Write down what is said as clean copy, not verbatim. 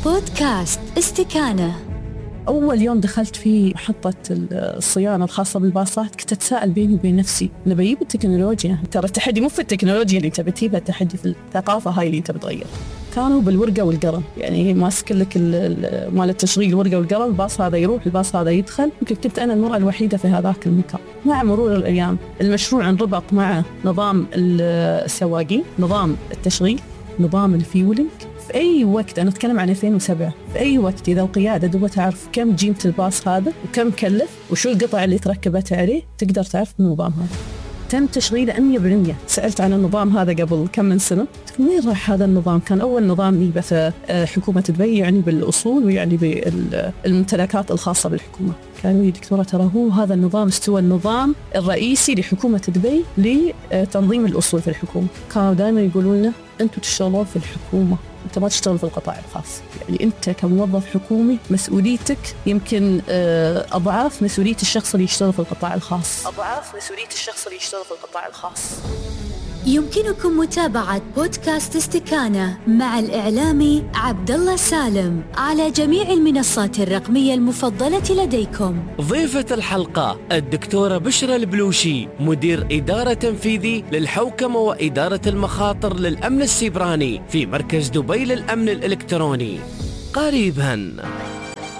بودكاست استكانة. أول يوم دخلت في محطة الصيانة الخاصة بالباصات كنت أتساءل بيني وبين نفسي، أنا بجيب التكنولوجيا، ترى التحدي مو في التكنولوجيا اللي أنت بتجيبها، التحدي في الثقافة هاي اللي أنت بتغير. كانوا بالورقة والقلم، يعني ماسك لك مال التشغيل الورقة والقلم، الباص هذا يروح الباص هذا يدخل. يمكن كنت أنا المرأة الوحيدة في هذاك المكان. مع مرور الأيام المشروع انربط مع نظام السواقين، نظام التشغيل، نظام الفيولينج. في أي وقت، أنا أتكلم عن 2007، في أي وقت إذا القيادة دوبها تعرف كم جيمة الباص هذا وكم كلف وشو القطع اللي تركبت عليه، تقدر تعرف النظام هذا تم تشغيله 100%. سألت عن النظام هذا قبل كم من سنة، وين راح هذا النظام؟ كان أول نظام يبث حكومة دبي، يعني بالأصول ويعني بالممتلكات الخاصة بالحكومة. كانوا يا دكتورة ترى هو هذا النظام استوى النظام الرئيسي لحكومة دبي لتنظيم الأصول في الحكومة. كانوا دائما يقولون لنا أنتوا تشتغلون في الحكومة، أنت ما تشتغل في القطاع الخاص. يعني أنت كموظف حكومي مسؤوليتك يمكن أضعاف مسؤولية الشخص اللي يشتغل في القطاع الخاص، أضعاف مسؤولية الشخص اللي يشتغل في القطاع الخاص. يمكنكم متابعة بودكاست استكانة مع الإعلامي عبد الله سالم على جميع المنصات الرقمية المفضلة لديكم. ضيفة الحلقة الدكتورة بشرى البلوشي، مدير إدارة تنفيذي للحوكمة وإدارة المخاطر للأمن السيبراني في مركز دبي للأمن الإلكتروني. قريباً.